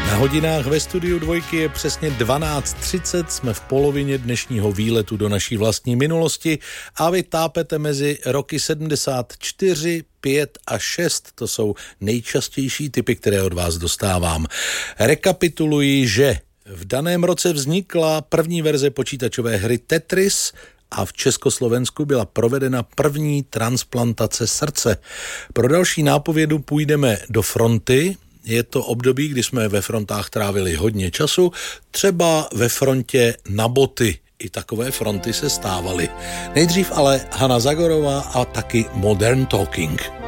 Na hodinách ve studiu Dvojky je přesně 12:30, jsme v polovině dnešního výletu do naší vlastní minulosti a vy tápete mezi roky 74, 5 a 6, to jsou nejčastější typy, které od vás dostávám. Rekapituluji, že v daném roce vznikla první verze počítačové hry Tetris a v Československu byla provedena první transplantace srdce. Pro další nápovědu půjdeme do fronty. Je to období, kdy jsme ve frontách trávili hodně času, třeba ve frontě na boty. I takové fronty se stávaly. Nejdřív ale Hana Zagorová a taky Modern Talking.